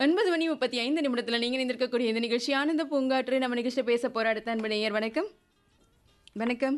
9:35 நீங்க இணைந்திருக்கக்கூடிய இந்த நிகழ்ச்சி ஆனந்த பூங்காற்று. நம்ம நிகழ்ச்சியில பேச போற அடுத்த அன்பு நேயர். வணக்கம். வணக்கம்.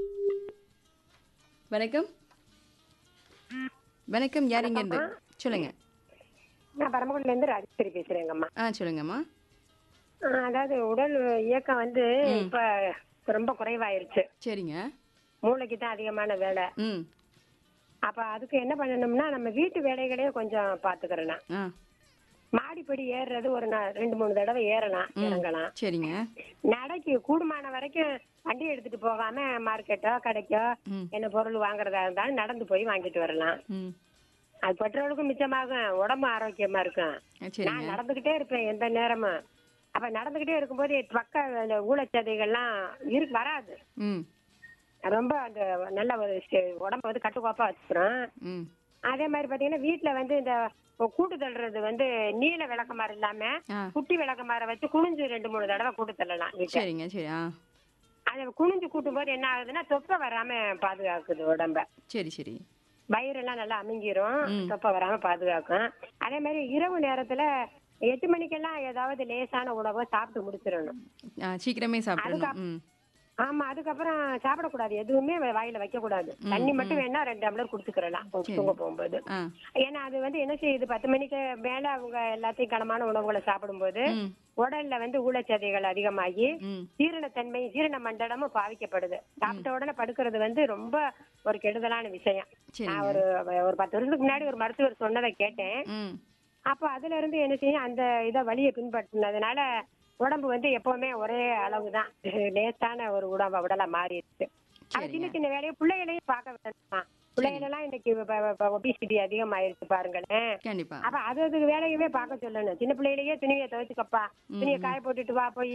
வணக்கம். வணக்கம். யார் இங்க இருந்து? சொல்லுங்க. நான் பரமக்குடில இருந்து ராஜேஸ்வரி பேசுறேங்கம்மா. சொல்லுங்கம்மா. அதாவது உடல் இயக்கம் வந்து இப்ப ரொம்ப குறைவாயிருச்சு. சரிங்க. மூளைக்கு தான் அதிகமான வேலை. ம். அப்ப அதுக்கு என்ன பண்ணணும்னா நம்ம வீட்டு வேலைகளே கொஞ்சம் பாத்துக்கிறேன். ஆ. மாடிப்படி ஏறுறது ஒரு 2-3 தடவை ஏறலாம், இறங்கலாம். சரிங்க. நடைக்கு கூடுமான வரைக்கும் வண்டி எடுத்துட்டு போகாம மார்க்கெட்டோ கடைக்கோ என்ன பொருள் வாங்குறதா இருந்தாலும் நடந்து போய் வாங்கிட்டு வரலாம். ம். அது பெட்ரோலுக்கும் மிச்சமாகும், உடம்பு ஆரோக்கியமா இருக்கும். சரிங்க. நான் நடந்துகிட்டே இருப்பேன் எந்த நேரமும். அப்ப நடந்துகிட்டே இருக்கும்போது பக்க ஊழச்சதைகள்லாம் வராது. ம். ரொம்ப அந்த நல்ல ஒரு உடம்ப வந்து கட்டுக்கோப்பா வச்சுக்கிறோம். ம். அதே மாதிரி பாத்தீங்கன்னா வீட்டுல வந்து இந்த கூட்டு தள்ளுறது வந்து நீல விளக்கமாறு இல்லாம குட்டி விளக்கமாற வச்சு குனிஞ்சு 2-3 தடவை கூட்டு தள்ளலாம். சரிங்க. சரி. அதை குனிஞ்சு கூட்டும் போது என்ன ஆகுதுன்னா தொப்பை வராம பாதுகாக்குது உடம்ப. சரி சரி. வயிறெல்லாம் நல்லா அமுங்கிரும், தொப்பை வராம பாதுகாக்கும். அதே மாதிரி இரவு நேரத்துல 8 மணிக்கெல்லாம் ஏதாவது லேசான உணவை சாப்பிட்டு முடிச்சிடணும். சீக்கிரமே சாப்பிடணும். ஆமா, அதுக்கப்புறம் சாப்பிடக்கூடாது, எதுவுமே வாயில வைக்க கூடாது. தண்ணி மட்டும் வேணா 2 டம்ளர் குடிச்சுக்கிறலாம் தூங்க போகும்போது. ஏன்னா அது வந்து என்ன செய்யுது, 10 மணிக்கு மேல அவங்க எல்லாத்தையும் கனமான உணவுகளை சாப்பிடும்போது உடல்ல வந்து ஊழச்சதைகள் அதிகமாகி ஜீரணத்தன்மை ஜீரண மண்டலமும் பாதிக்கப்படுது. சாப்பிட்ட உடனே படுக்கிறது வந்து ரொம்ப ஒரு கெடுதலான விஷயம். நான் ஒரு 10 வருஷத்துக்கு முன்னாடி ஒரு மருத்துவர் சொன்னதை கேட்டேன். அப்ப அதுல இருந்து என்ன செய்யும், அந்த வழியை பின்பற்றினதுனால உடம்பு வந்து எப்பவுமே ஒரே அளவுதான், லேசான ஒரு உடலா மாறிடுச்சு. அது சின்ன சின்ன வேலையை பிள்ளைகளையும் பார்க்க வேண்டாமா. பிள்ளைகளெல்லாம் இன்னைக்கு ஒபிசிட்டி அதிகமாயிருச்சு பாருங்களேன். அப்ப அது வேலையுமே பார்க்க சொல்லணும். சின்ன பிள்ளைகளையே துணியை துவைச்சுக்கப்பா, துணியை காய போட்டுட்டு வா, போய்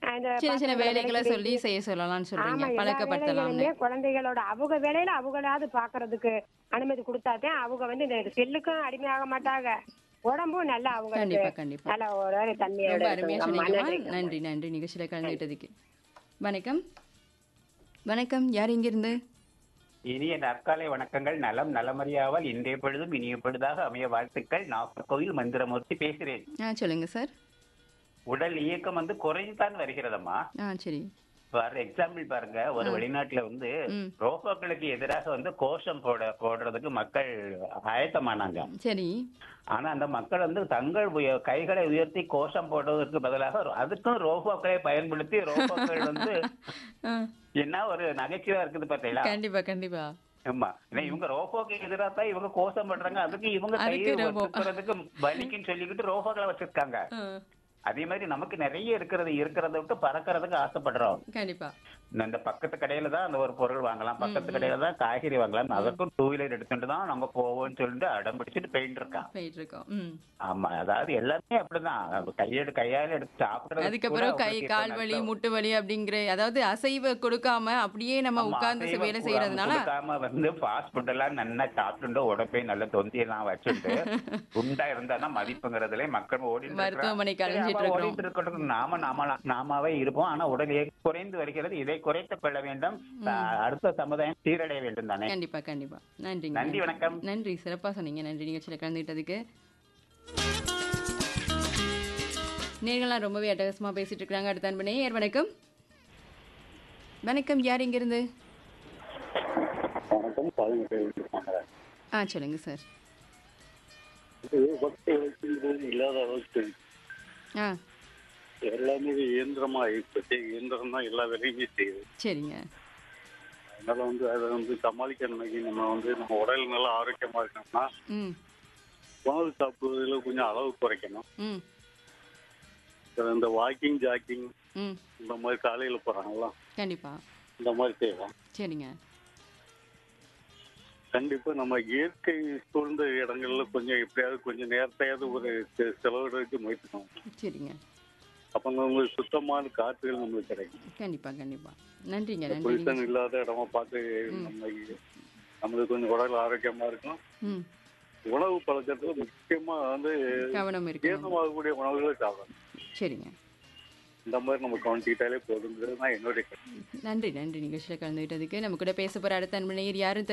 குழந்தைகளோட அவங்க வேலையில அவங்களாவது பாக்குறதுக்கு அனுமதி கொடுத்தாதான் அவங்க வந்து இந்த செல்லுக்கும் அடிமையாக மாட்டாங்க, உடம்பும் நல்லா அவங்க நல்ல ஒரு தன்மையோட. நன்றி நன்றி நிகழ்ச்சியில கலந்துட்டதுக்கு. வணக்கம். வணக்கம். யார் இங்க இருந்து? இனிய நற்காலை வணக்கங்கள். நலம் நலமறியாமல் இன்றைய பொழுதும் இனிய பொழுதாக அமைய வாழ்த்துக்கள். நாகர்கோவில் மந்திரமூர்த்தி பேசுறேன். சொல்லுங்க சார். உடல் இயக்கம் வந்து குறைஞ்சுதான் வருகிறதம்மா. சரி. ஃபார் எக்ஸாம்பிள் பாருங்க, ஒரு வெளிநாட்டுல வந்து ரோபோக்களுக்கு எதிராக வந்து கோஷம் போடுறதுக்கு மக்கள் ஆயத்தமானாங்க. சரி. ஆனா அந்த மக்கள் வந்து தங்கள் கைகளை உயர்த்தி கோஷம் போடுவதற்கு பதிலாக அதுக்கும் ரோபோக்களை பயன்படுத்தி ரோபோக்கள் வந்து என்ன ஒரு நகைச்சுவா இருக்குது பார்த்தீங்களா? கண்டிப்பா கண்டிப்பா. ஆமா, இவங்க ரோபோக்கு எதிராக தான் இவங்க கோஷம் பண்றாங்க, அதுக்கு இவங்க கைக்கு வலிக்குன்னு சொல்லிக்கிட்டு ரோபோக்களை வச்சிருக்காங்க. அதே மாதிரி நமக்கு நிறைய இருக்கிறத விட்டு பறக்கிறதுக்கு ஆசைப்படுறோம். கண்டிப்பா. இந்த பக்கத்து கடையில தான் அந்த ஒரு பொருள் வாங்கலாம், பக்கத்து கடையில தான் காய்கறி வாங்கலாம், அதற்கும் 2 வீலர் எடுத்துட்டு தான் நம்ம போவோம்னு சொல்லிட்டு அடம் பிடிச்சிட்டு போயிட்டு இருக்கோம். ஆமா, அதாவது எல்லாமே அப்படிதான், கையால எடுத்து சாப்பிடுறது. அதுக்கப்புறம் கை கால் வலி முட்டு வலி அப்படிங்கிற, அதாவது அசைவ கொடுக்காம அப்படியே நம்ம உட்கார்ந்து வேலை செய்யறதுனால வந்து ஃபாஸ்ட் ஃபுட் எல்லாம் நல்லா சாப்பிட்டு உடம்பை நல்ல தொந்தியெல்லாம் வச்சுட்டு குண்டா இருந்தாதான் மதிப்புங்கிறதுல மக்கள் மருத்துவமனைக்கு ஓடிட்டு இருக்கட்டும். நாமாவே இருப்போம். ஆனா உடல் குறைந்து வருகிறது. இதை குறைத்துக் கொள்ள வேண்டும். அடுத்த சமுதாயம் சீரடைய வேண்டும் தானே. கண்டிப்பா கண்டிப்பா. நன்றி. நன்றி. வணக்கம். நன்றி, சிறப்பா சொன்னீங்க. நன்றி நிகழ்ச்சியில கலந்துகிட்டதுக்கு. நேர்கள்லாம் ரொம்பவே அட்டகாசமா பேசிட்டு இருக்காங்க. அடுத்த அன்பு நேயர். வணக்கம். வணக்கம். யார் இங்க இருந்து? சொல்லுங்க சார். எல்லாமே இயந்திரமா ஆயிடுச்சு. இயந்திரம் தான் எல்லா வேலையுமே செய்யுது. சரிங்க. அதனால வந்து அதை வந்து சமாளிக்கணும்னாக்கி நம்ம வந்து நம்ம உடல் நல்லா ஆரோக்கியமா இருக்கணும்னா உணவு சாப்பிடுவதில் கொஞ்சம் அளவு குறைக்கணும். இந்த வாக்கிங் ஜாக்கிங் இந்த மாதிரி காலையில போறாங்களா, கண்டிப்பா இந்த மாதிரி செய்யலாம். சரிங்க. கண்டிப்பா நம்ம இயற்கை சூழ்ந்த இடங்கள்ல கொஞ்சம் எப்படியாவது கொஞ்சம் நேரத்தையாவது ஒரு செலவிடுறதுக்கு முயற்சிக்கணும். சரிங்க. அப்ப உங்களுக்கு சுத்தமான காற்றுகள் நம்மளுக்கு கிடைக்கும். கண்டிப்பா கண்டிப்பா. நன்றிங்க. பொல்யூஷன் இல்லாத இடமா பார்த்து நம்மளுக்கு கொஞ்சம் உடல் ஆரோக்கியமா இருக்கும். உணவு பழக்கத்துல முக்கியமா வந்து கவனம் இருக்கு. ஜீரணமாகக்கூடிய உணவுகளை சாப்பிடணும். சரிங்க. இந்த மாதிரி நம்ம கவனிச்சுக்கிட்டாலே போதுங்கிறது தான் என்னுடைய. நன்றி நன்றி நிகழ்ச்சியில கலந்துகிட்டதுக்கு. நம்ம கூட பேச போற அடுத்த அன்பு நேயர் யாரும்